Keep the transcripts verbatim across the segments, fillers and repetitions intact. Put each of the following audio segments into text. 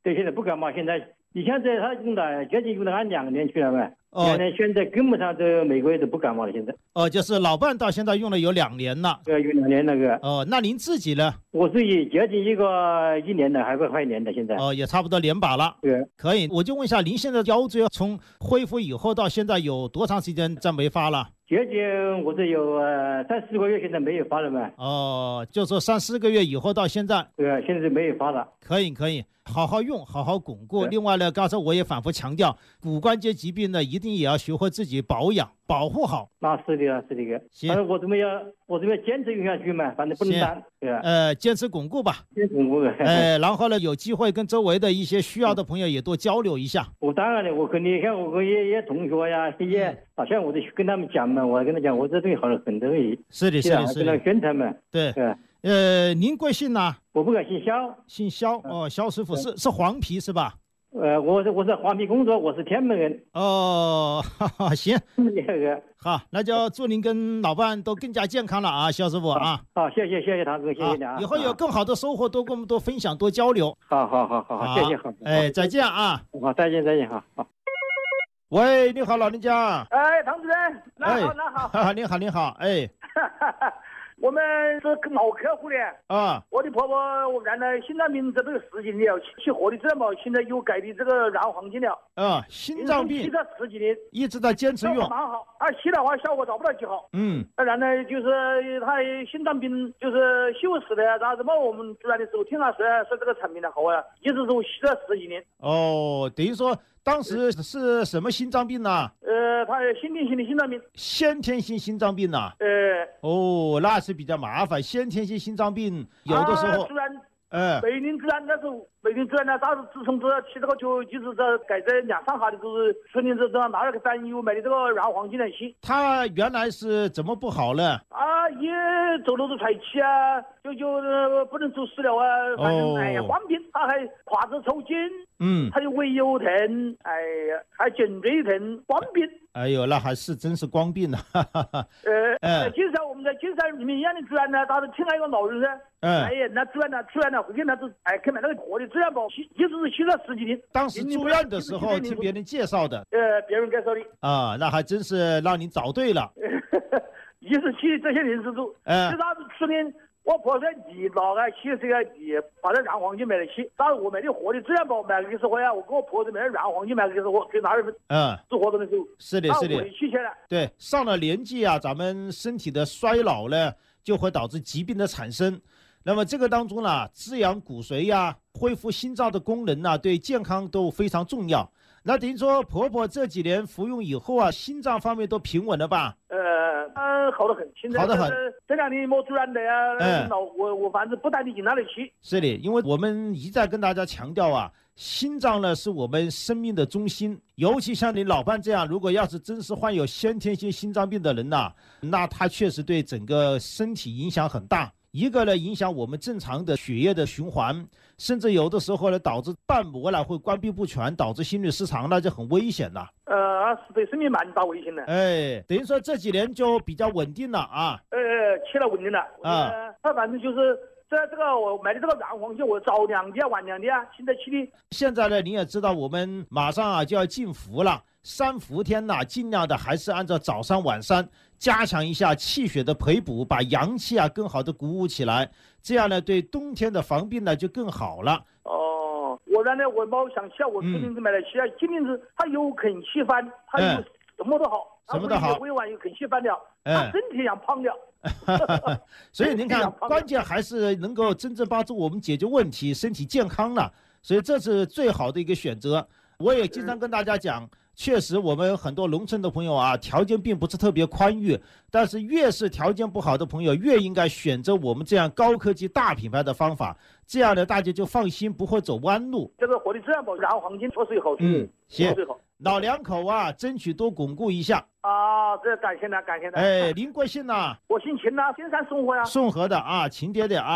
对，现在不感冒。现在你现在他用了接近用了俺两年去了嘛，哦、两年现在根本上这每个月都不感冒了。现在哦，就是老伴到现在用了有两年了。 对，有两年那个。 哦，那您自己呢？ 我自己接近一个一年的，还不快一年的现在。 哦，也差不多年把了。 对， 可以。我就问一下，您现在腰椎从恢复以后到现在有多长时间再没发了？ 接近我这有呃三四个月，现在没有发了嘛。 哦，就说三四个月以后到现在。 对啊，现在没有发了。 可以可以，好好用，好好巩固。另外呢，刚才我也反复强调，骨关节疾病呢，一定也要学会自己保养，保护好。 那是的啊，是的个。反正我准备要，我准备坚持用下去嘛，反正不能单，对吧？ 呃，坚持巩固吧。 坚持巩固。 呃，然后呢，有机会跟周围的一些需要的朋友也多交流一下。 我当然了，我跟你看，我跟一些同学呀，一些好像我都跟他们讲嘛，我跟他讲，我这东西好了很多东西。 是的，是的，是的。 跟他宣传嘛。 对。对。呃，您贵姓呢？ 我不敢姓肖。 姓肖哦，肖师傅是是黄皮是吧？ 呃，我是我是黄皮工作，我是天门人。 哦，哈哈，行， 那个好，那就祝您跟老伴都更加健康了啊，肖师傅啊。 好，谢谢谢谢唐哥，谢谢你啊。 以后有更好的收获，多跟我们多分享，多交流。 好好好好好，谢谢好。 哎，再见啊。 好，再见再见，好好。 喂，你好，老人家。 哎，唐主任，那好那好。 您好您好，哎。 我们是老客户的啊， 我的婆婆我原来心脏病这都有十几年了，吃活力自然宝，现在又改的这个燃黄金了。 啊，心脏病吃了十几年， 一直在坚持用， 蛮好。啊，吸的话效果找不到几好。 嗯， 当然呢，就是他心脏病就是休食的，然后怎么我们突然的时候听他说说这个产品的好啊，一直都吸了十几年。 哦，等于说当时是什么心脏病呢？ 呃，他先天性的心脏病。 先天性心脏病呐？ 呃。 哦，那是比较麻烦。先天性心脏病有的时候， 突然， 哎， 梅林自然那时候，梅林自然呢，当时自从这起这个就就是这改在两三下的，就是村里这这拿了个山药买的这个燃黄金来吸。 他原来是怎么不好呢？ 啊，也走路都喘气啊，就就、呃、不能走食疗啊，反正、哦、哎呀，患病，他还胯子抽筋， 嗯， 还有胃有疼，哎呀，还颈椎疼，光病。 哎呦，那还是真是光病了。 呃，呃，金山我们在金山人民医院的主任呢，他是听那个老人噻，嗯，哎呀，那主任呢，主任呢会给他都哎去买那个活的自然宝，一直是吸了十几年。 当时住院的时候听别人介绍的， 呃，别人介绍的。 啊，那还真是让你找对了。 一直吸这些人是都， 嗯， 就当时去年我婆在你老个吸这个你把这燃黄金买来吸，当时我买的活的自然宝买了个时候呀，我跟我婆子买的燃黄金买了个时候，给哪人嗯做活动的时候， 是的，是的， 我吸起来了。 对，上了年纪啊，咱们身体的衰老呢，就会导致疾病的产生。那么这个当中呢，滋养骨髓呀、啊，恢复心脏的功能呢、啊，对健康都非常重要。那等于说婆婆这几年服用以后啊，心脏方面都平稳了吧？ 呃，呃，好得很，现在好得很。 这两年没突然的呀， 嗯， 老我我反正不带你进那里去。 是的，因为我们一再跟大家强调啊，心脏呢是我们生命的中心，尤其像你老伴这样，如果要是真是患有先天性心脏病的人呐、啊，那他确实对整个身体影响很大。一个呢，影响我们正常的血液的循环，甚至有的时候呢，导致瓣膜呢会关闭不全，导致心律失常，那就很危险了。 呃，是对生命蛮大危险的。 哎，等于说这几年就比较稳定了啊。 呃，起来稳定了啊。他反正就是这这个我买的这个燃黄金，我早量的啊，晚量的啊，现在起的。 现在呢，你也知道，我们马上啊就要进伏了。三伏天呐、啊，尽量的还是按照早上晚上加强一下气血的培补，把阳气啊更好的鼓舞起来，这样呢对冬天的防病呢就更好了。 哦，我原来我没想起啊，我去年子买了起啊，今年子他有肯吸饭，他有什么都好， 什么都好， 委婉又肯吸饭了，他身体养胖了。 所以您看，关键还是能够真正帮助我们解决问题，身体健康了，所以这是最好的一个选择。我也经常跟大家讲。确实，我们很多农村的朋友啊，条件并不是特别宽裕，但是越是条件不好的朋友，越应该选择我们这样高科技大品牌的方法，这样呢，大家就放心，不会走弯路。 这个活力自然宝燃黄金确实有好处， 嗯，行， 好。 老两口啊，争取多巩固一下。 啊，这感谢了，感谢了。 哎，您贵姓呐？ 我姓秦呐，金山送货呀。 送河的啊，秦爹爹啊。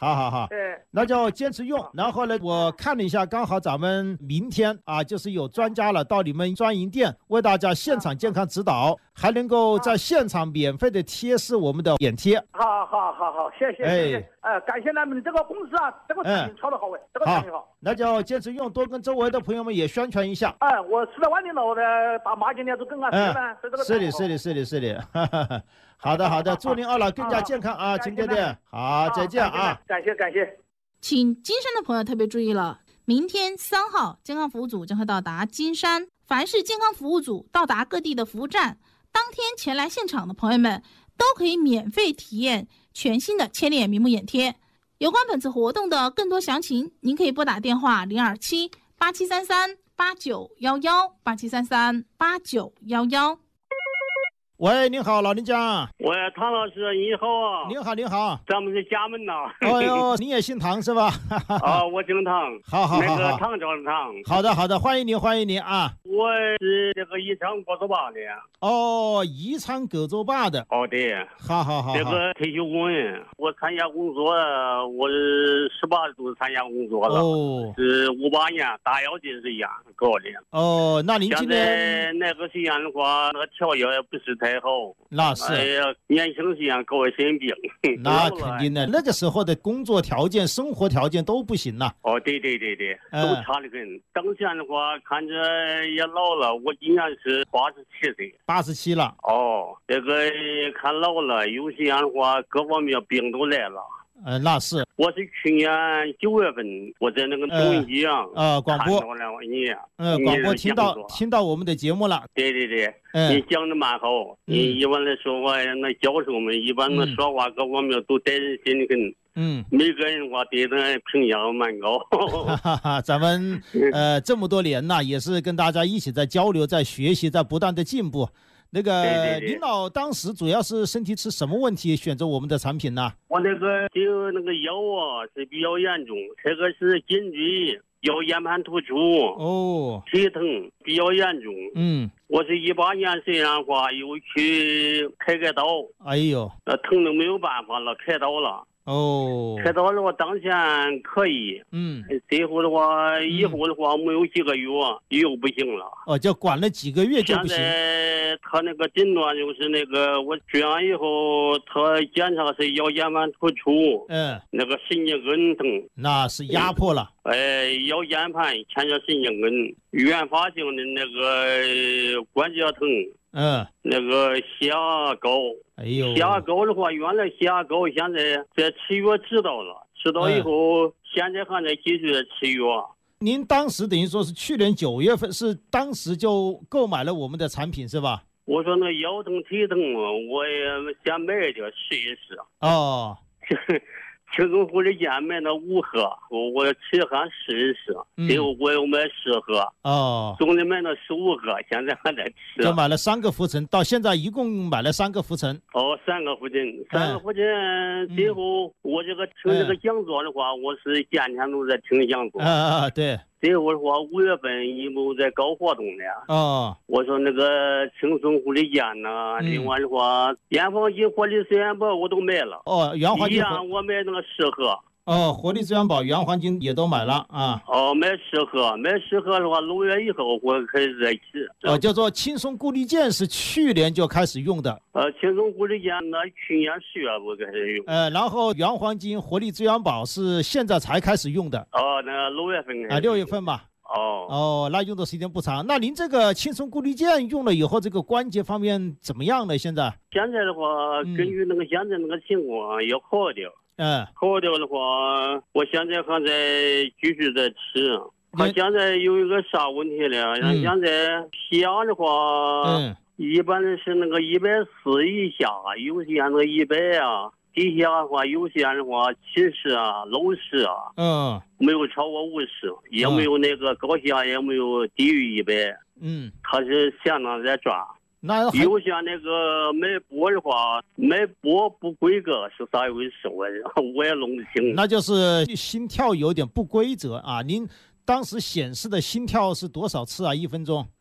好好好， 哎， 那就坚持用。然后呢，我看了一下，刚好咱们明天啊，就是有专家了到你们专营店为大家现场健康指导，还能够在现场免费的贴示我们的眼贴。 好好好好，谢谢谢谢，哎，感谢咱们这个公司啊，这个产品超的好哎，这个产品好。 那就坚持用，多跟周围的朋友们也宣传一下。 哎，我吃了万年老的打麻将的都跟俺吃饭，这个是的，是的，是的，是的。好的，好的，祝您二老更加健康啊，秦爹爹。好，再见啊！ 感谢感谢。 请金山的朋友特别注意了，明天三号，健康服务组将会到达金山。凡是健康服务组到达各地的服务站，当天前来现场的朋友们都可以免费体验全新的千脸明目眼贴。有关本次活动的更多详情，您可以拨打电话零二七八七三三八九幺幺八七三三八九幺幺。 喂，您好，老人家。 喂，唐老师，你好啊。 您好，您好。 咱们是家门呐。 哎呦，你也姓唐是吧？ 啊，我姓唐。 好好好， 那个唐朝的唐。 好的好的，欢迎您欢迎您啊。 我是这个宜昌果州坝的。 哦，宜昌果州坝的。 哦，对。 好好好。 这个退休工人，我参加工作，我是十八岁参加工作了。哦。是五八年大跃进时间搞的。 哦，那您今年那个时间的话，那个条件也不是太好， 那是， 哎呀，年轻时间搞一身病， 那肯定的。那个时候的工作条件、生活条件都不行呐。 哦，对对对对，都差得很。当前的话，看着也老了，我今年是八十七岁， 八十七了。 哦，这个看老了，有些的话各方面病都来了。 呃，那是。 我是去年九月份，我在那个综艺机上呃广播， 你呃广播听到听到我们的节目了。 对对对，嗯、你讲的蛮好。嗯、你一般来说话，那教授们一般的说话各方面都带人心里很。嗯，每个人话对他评价蛮高。 哈哈，咱们呃这么多年呐，也是跟大家一起在交流、在学习、在不断的进步。那个领导当时主要是身体是什么问题选择我们的产品呢？ 我那个就那个腰啊是比较严重，这个是颈椎腰间盘突出哦， 腿疼比较严重。 嗯， 我是一八年虽然话又去开个刀， 哎呦， 那疼的没有办法了，开刀了。 哦， 开刀的话当前可以， 嗯， 最后的话以后的话没有几个月又不行了。 哦，就管了几个月就不行。 现在他那个诊断就是那个我治完以后，他检查是腰间盘突出， 嗯， 那个神经根疼，那是压迫了。 哎，腰间盘牵着神经根，原发性的那个关节疼。 嗯， 那个血压高， 哎呦， 血压高的话，原来血压高，现在在吃药知道了，知道以后，嗯、现在还在继续的吃药。 您当时等于说是去年九月份，是当时就购买了我们的产品是吧？ 我说那腰疼腿疼嘛，我也想买一点试一试。 哦。 轻松护理健买那五盒，我我吃还试一试，最后我又买十盒。 哦， 总的买那十五盒，现在还在吃。 就买了三个浮尘，到现在一共买了三个浮尘。 哦，三个浮尘，三个浮尘，嗯、最后我这个听这个讲座的话，嗯、我是天天都在听讲座。 啊啊，对。 最后的话，五月份一共在搞活动呢。 哦， 我说那个轻松护理健呐，嗯、另外的话，原黄金、活力水元宝我都买了。 哦，原黄金。 一样我买那个十盒。 哦，活力资源宝、原黄金也都买了啊。 哦，买十盒，买十盒的话，六月以后我开始在吃。 哦，叫做轻松固力健是去年就开始用的。 呃，轻松固力健那去年十月我开始用。 呃，然后原黄金、活力资源宝是现在才开始用的。 哦，那六月份啊，六月份吧。 哦哦，那用的时间不长。那您这个轻松固力健用了以后，这个关节方面怎么样呢？现在？ 现在的话，根据那个现在那个情况要好点。 嗯， 好掉的话，我现在还在继续在吃。他现在有一个啥问题呢？像、嗯、现在血压的话，嗯，一般的是那个一百四以下，有些那个一百啊，底下的话有些的话七十啊、六十啊， 嗯， 没有超过五十，也没有那个高血压也没有低于一百， 嗯， 他是相当在抓。 那有些那个脉搏的话，脉搏不规格是啥一回事？我我也弄不清。 那就是心跳有点不规则啊！您当时显示的心跳是多少次啊？一分钟？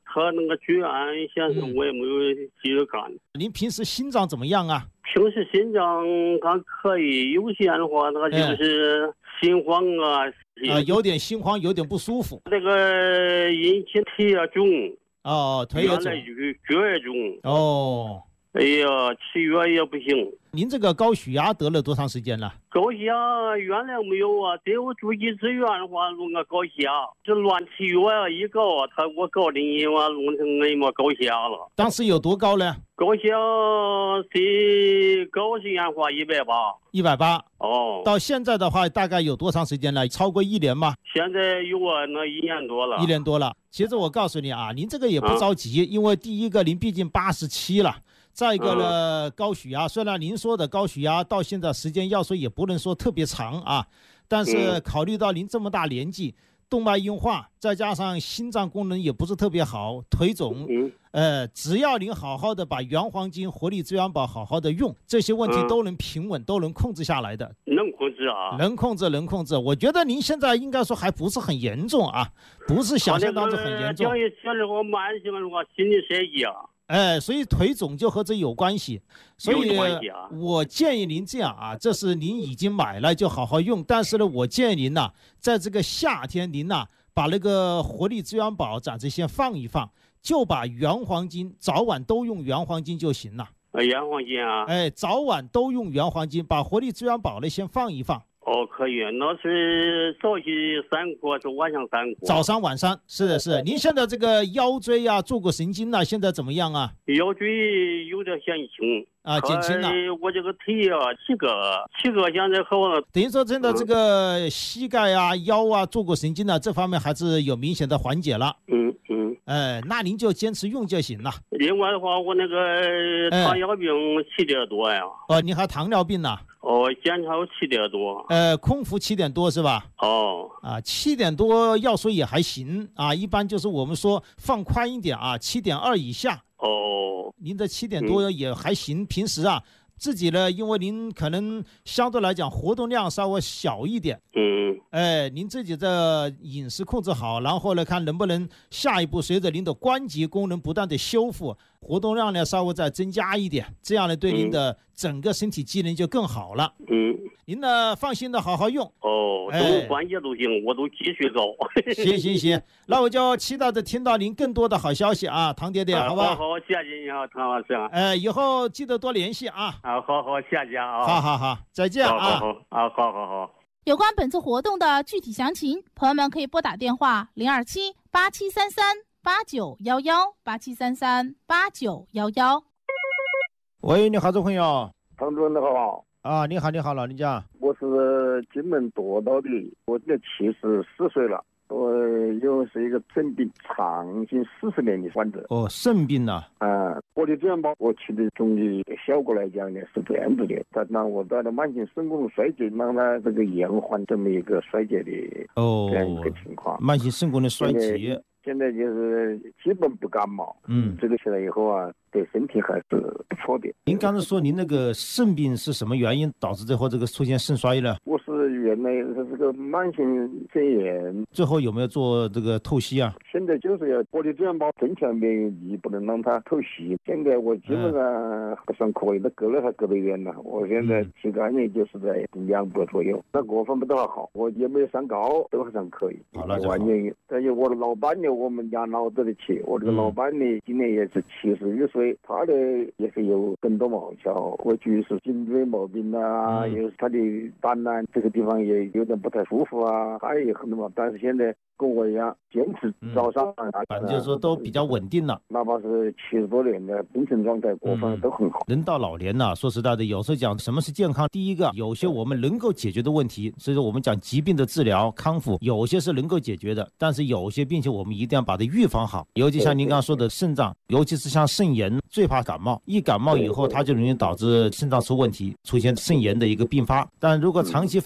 他那个居然现在我也没有继续干。 您平时心脏怎么样啊？ 平时心脏还可以，有些的话那就是心慌啊， 啊、呃，有点心慌，有点不舒服。 那个引起腿也肿， 哦，腿也肿， 脚也肿。 哦， 哎呀，吃药也不行。 您这个高血压得了多长时间了？ 高血压原来没有啊，在我住医治院的话，弄个高血压，就乱吃药啊，一高他我高的一万弄成那么高血压了。 当时有多高呢？ 高血压是高是烟花一百八。 一百八。 哦。 到现在的话，大概有多长时间了？超过一年吗？ 现在有啊，那一年多了。 一年多了。其实我告诉你啊，您这个也不着急，啊、因为第一个您毕竟八十七了。再一个呢，嗯、高血压，虽然您说的高血压到现在时间要说也不能说特别长啊，但是考虑到您这么大年纪，动脉硬化，再加上心脏功能也不是特别好，腿肿， 嗯、 呃，只要您好好的把原黄金、活力资源宝好好的用，这些问题都能平稳，嗯、都能控制下来的。 能控制啊？ 能控制，能控制。我觉得您现在应该说还不是很严重啊，不是想象当中很严重。 讲一讲这个慢性的话，心理衰竭啊。 哎，所以腿肿就和这有关系，所以我建议您这样啊，这是您已经买了就好好用，但是呢，我建议您呐、啊，在这个夏天您呐、啊，把那个活力资源宝暂时先放一放，就把原黄金早晚都用原黄金就行了。 啊，原黄金啊， 哎，早晚都用原黄金，把活力资源宝呢先放一放。 哦，可以，那是早起三颗，是晚上三颗。 早上晚上，是的是的。您现在这个腰椎啊、坐骨神经啊，现在怎么样啊？ 腰椎有点减轻啊，减轻了。 我这个腿啊，七个七个现在好了。 等于说，真的这个膝盖啊、腰啊、坐骨神经啊这方面还是有明显的缓解了。 嗯嗯。 哎，那您就坚持用就行了。 另外的话，我那个糖尿病七点多呀。 哦，你还糖尿病呢？ 哦，检查七点多， 呃，空腹七点多是吧？ 哦， 啊，七点多要说也还行啊，一般就是我们说放宽一点啊，七点二以下。 哦， 您的七点多也还行，嗯、平时啊自己呢，因为您可能相对来讲活动量稍微小一点， 嗯， 哎，您自己的饮食控制好，然后呢看能不能下一步随着您的关节功能不断的修复，活动量呢稍微再增加一点，这样呢对您的整个身体机能就更好了。 嗯， 您呢放心的好好用。 哦，都关节都行，我都继续搞。 行行行，那我就期待着听到您更多的好消息啊，唐爹爹， 啊、 好吧？ 好好，谢谢你啊，唐老师。 哎，以后记得多联系啊。 啊，好好，谢谢啊。 好好好，再见啊。 好好啊，好好好。 有关本次活动的具体详情，朋友们可以拨打电话零二七八七三三八九幺幺八七三三八九幺幺。 喂，你好，这朋友。 唐主任你好。 啊，你好，你好，老人家。 我是金门舵道的，我今年七十四岁了。我又是一个肾病长期四十年的患者。 哦，肾病呐、 啊。啊，活力资源宝我吃的中医效果来讲呢是这样子的，它让我的慢性肾功能衰竭，让它这个延缓这么一个衰竭的哦这样一个情况。 慢性肾功能衰竭。 现在就是基本不感冒， 嗯， 这个起来以后啊，对身体还是不错的。 您刚才说您那个肾病是什么原因导致最后这个出现肾衰呢？ 我是原来是这个慢性肾炎， 最后有没有做这个透析啊？ 现在就是要活力资源宝增强免疫力，不能让它透析。现在我基本上还算可以，那隔了还隔得远了。我现在体感也就是在两百左右，那各方面都还好，我也没有上高，都还算可以。 好了就好。 完全，再有我的老板呢，我们养老者的起，我这个老板呢，今年也是七十一岁，他呢也是有很多毛巧，过去是颈椎毛病啊，嗯、有他的胆囊这个地方也有点不太舒服啊，他也很多嘛，但是现在跟我一样坚持早上， 嗯、反正就是说都比较稳定了， 哪怕是七十多年的精神状态，各方面都很好。 嗯、人到老年呢、啊，说实在的，有时候讲什么是健康，第一个有些我们能够解决的问题，所以说我们讲疾病的治疗康复，有些是能够解决的，但是有些病情我们一定要把它预防好，尤其像您刚刚说的肾脏，尤其是像肾炎，最怕感冒，一感冒以后它就容易导致肾脏出问题，出现肾炎的一个并发。但如果长期反复的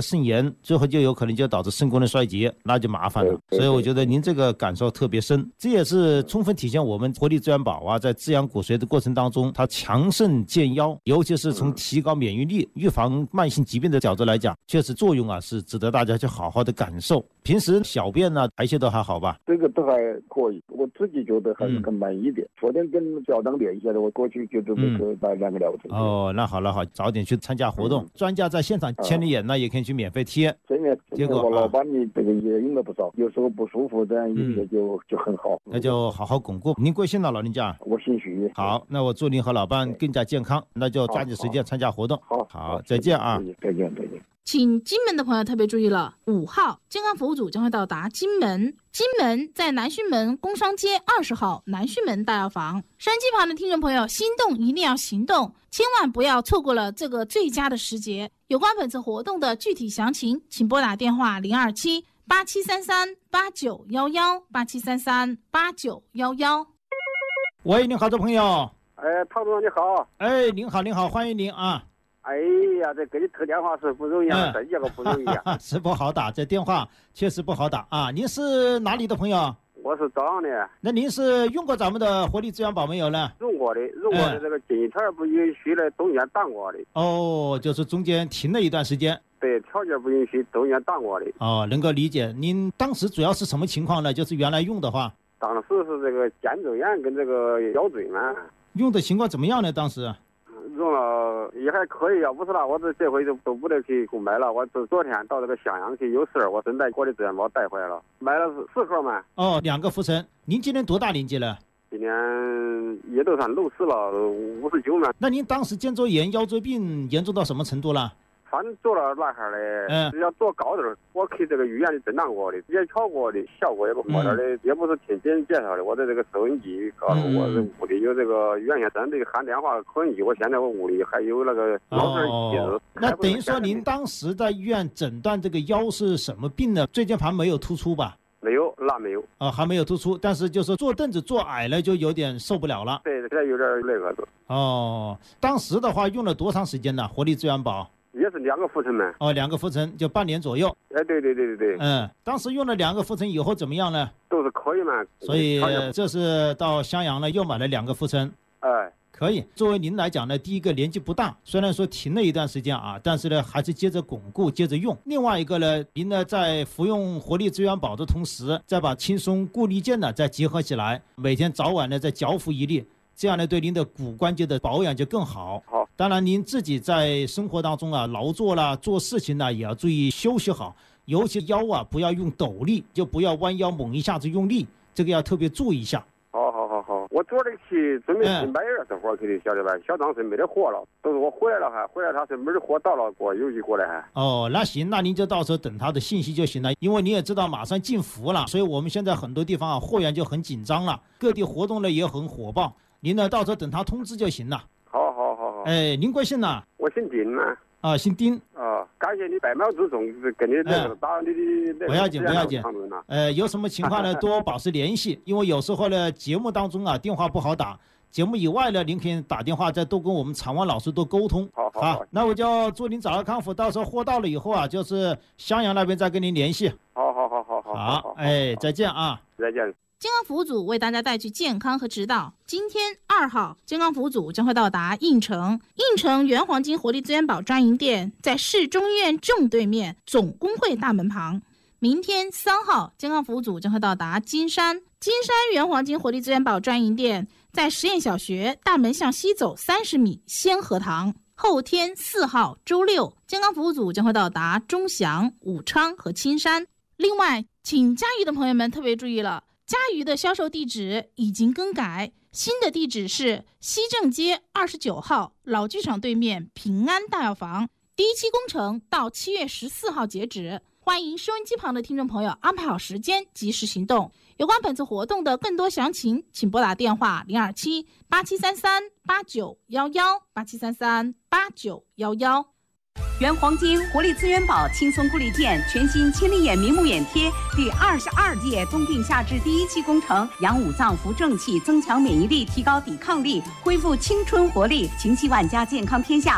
肾炎，最后就有可能就导致肾功能衰竭，那就麻烦了。所以我觉得您这个感受特别深，这也是充分体现我们活力资源宝啊，在滋养骨髓的过程当中，它强肾健腰，尤其是从提高免疫力、预防慢性疾病的角度来讲，确实作用啊是值得大家去好好的感受。平时小便呢、排泄都还好吧？ 这个都还可以，我自己觉得还是很满意的。嗯、昨天跟校长联系了，我过去就准备跟大两个聊天。 哦，那好了好，早点去参加活动，嗯、专家在现场签的眼呢，也可以去免费贴。 这面结果我老板你这个也用了不少，有时候不舒服这样一些就、嗯、就很好。 那就好好巩固。您贵姓呢，老人家？ 我姓徐。 好，那我祝您和老伴更加健康，那就抓紧时间参加活动。 好， 好，再见啊！ 再见，再见。 请金门的朋友特别注意了，五号健康服务组将会到达金门。金门在南峪门工商街二十号南峪门大药房。收音机旁的听众朋友，心动一定要行动，千万不要错过了这个最佳的时节。有关本次活动的具体详情，请拨打电话零二七八七三三八九幺幺八七三三八九幺幺。 喂，您好，这朋友。 哎，陶总你好。 哎，您好，您好，欢迎您啊。 哎呀，这给你特电话是不容易啊，这一个不容易啊， 是不好打，这电话确实不好打啊。您是哪里的朋友？ 我是枣阳的。 那您是用过咱们的活力资源宝没有呢？ 用过的，用过的这个金条不允许的，中间挡过的。 哦，就是中间停了一段时间。 对，条件不允许，中间挡过的。 哦，能够理解。您当时主要是什么情况呢？就是原来用的话。 当时是这个肩周炎跟这个腰椎嘛。 用的情况怎么样呢？当时？ 用了也还可以，要不是那我这这回就都不得去购买了。我这昨天到这个襄阳去有事，我顺带国力资源宝带回来了，买了四盒嘛。 哦，两个浮尘。您今年多大年纪了？ 今年也都算六十了，五十九嘛。 那您当时肩周炎、腰椎病严重到什么程度了？ 反正做了那哈的，嗯，只要做高点，我去这个医院里诊断过的，也瞧过的，效果也不好点的，嗯、也不是听别人介绍的。我在这个收音机告诉我，这屋里有这个原先咱这个喊电话收音机，我现在我屋里还有那个老式机子。 哦、那等于说您当时在医院诊断这个腰是什么病呢？椎间盘没有突出吧？ 没有，那没有。 啊、哦，还没有突出，但是就是坐凳子坐矮了就有点受不了了。 对，现在有点那个的。 哦，当时的话用了多长时间呢？活力资源宝？ 也是两个浮尘嘛。 哦，两个浮尘就半年左右。 哎，对对对对对。 嗯，当时用了两个浮尘以后怎么样呢？ 都是可以嘛。 所以这是到襄阳了，又买了两个浮尘。 哎， 可以。作为您来讲呢，第一个年纪不大，虽然说停了一段时间啊，但是呢还是接着巩固，接着用。另外一个呢，您呢在服用活力资源宝的同时，再把轻松固力健呢再结合起来，每天早晚呢再嚼服一粒。这样呢，对您的骨关节的保养就更好。 好， 当然您自己在生活当中啊，劳作啦、做事情呢，也要注意休息好，尤其腰啊，不要用抖力，就不要弯腰猛一下子用力，这个要特别注意一下。 好好好好，我昨天去准备去买二十货去的，晓得吧？小张是没得货了，都是我回来了还，回来他是没得货到了，给我邮寄过来还。 哦，那行，那您就到时候等他的信息就行了，因为你也知道马上进伏了，所以我们现在很多地方啊，货源就很紧张了，各地活动呢也很火爆。您呢，到时候等他通知就行了。 好，好，好，好。 哎，您贵姓呢？ 我姓丁呢。 啊，姓丁。 啊，感谢你百秒之中跟你那个打你的那个。 不要紧，不要紧。呃，有什么情况呢，多保持联系，因为有时候呢，节目当中啊，电话不好打。节目以外呢，您可以打电话再多跟我们常万老师多沟通。 好，好，好。 那我就祝您早日康复，到时候货到了以后啊，就是襄阳那边再跟您联系。 好，好，好，好，好。 好，哎，再见啊。 再见。 健康服务组为大家带去健康和指导。今天二号，健康服务组将会到达应城。应城原黄金活力资源宝专营店在市中医院正对面总工会大门旁。明天三号，健康服务组将会到达金山。金山原黄金活力资源宝专营店在实验小学大门向西走三十米先河堂。后天四号，周六，健康服务组将会到达钟祥、武昌和青山。另外，请嘉峪的朋友们特别注意了。嘉峪的销售地址已经更改，新的地址是西正街二十九号老剧场对面平安大药房。第一期工程到七月十四号截止，欢迎收音机旁的听众朋友安排好时间，及时行动。有关本次活动的更多详情，请拨打电话零二七八七三三八九幺幺八七三三八九幺幺。 原黄金活力资源宝轻松固力健全新千里眼明目眼贴第二十二届冬病夏治第一期工程，养五脏扶正气，增强免疫力，提高抵抗力，恢复青春活力，情系万家，健康天下超大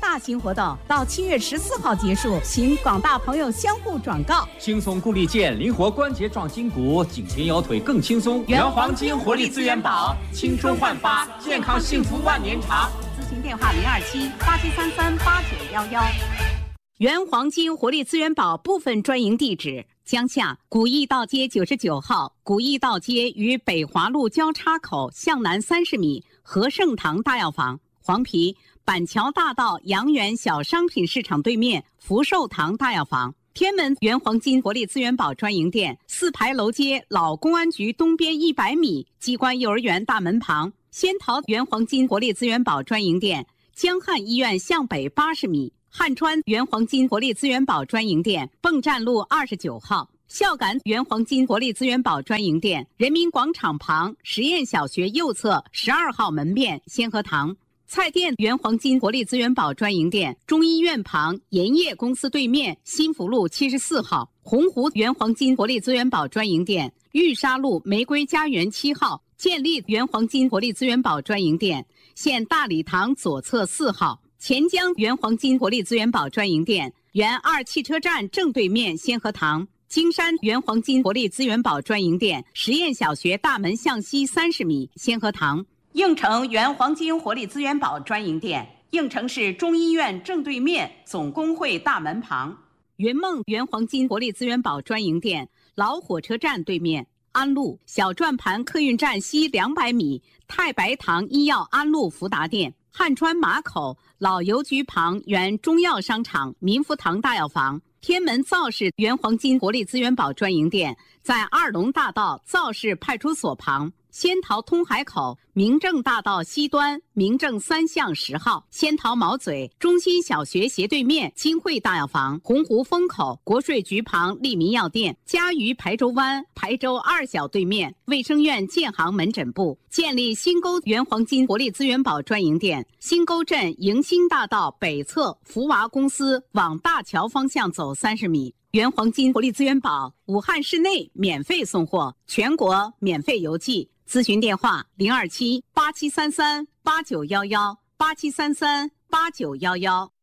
大型活动到七月十四号结束，请广大朋友相互转告。 轻松固力健，灵活关节壮筋骨，颈肩腰腿更轻松。原黄金活力资源宝，青春焕发，健康幸福万年长。 咨询电话零二七八七三三八九幺幺。原黄金活力资源宝部分专营地址：江夏古驿道街九十九号，古驿道街与北华路交叉口向南三十米，和盛堂大药房；黄陂板桥大道阳源小商品市场对面，福寿堂大药房；天门原黄金活力资源宝专营店，四牌楼街老公安局东边一百米，机关幼儿园大门旁；仙桃原黄金活力资源宝专营店，江汉医院向北八十米。汉川原黄金活力资源宝专营店，泵站路二十九号；孝感原黄金活力资源宝专营店，人民广场旁实验小学右侧十二号门面先河堂；菜店原黄金活力资源宝专营店，中医院旁盐业公司对面新福路七十四号；洪湖原黄金活力资源宝专营店，玉沙路玫瑰家园七号；建立原黄金活力资源宝专营店，现大礼堂左侧四号；钱江原黄金活力资源宝专营店，原二汽车站正对面先河堂；金山原黄金活力资源宝专营店，实验小学大门向西三十米先河堂；应城原黄金活力资源宝专营店，应城市中医院正对面总工会大门旁；云梦原黄金活力资源宝专营店，老火车站对面；安路小转盘客运站西两百米，太白堂医药安路福达店；汉川马口老邮局旁原中药商场民福堂大药房；天门造市原黄金活力资源宝专营店，在二龙大道造市派出所旁；仙桃通海口明正大道西端明正三巷十号；仙桃毛嘴中心小学斜对面金汇大药房；洪湖风口国税局旁利民药店；嘉鱼排州湾排州二小对面卫生院建行门诊部；建立新沟原黄金活力资源宝专营店，新沟镇迎新大道北侧福娃公司往大桥方向走三十米。原黄金活力资源宝武汉市内免费送货，全国免费邮寄。咨询电话零二七八七三三八九幺幺八七三三八九幺幺。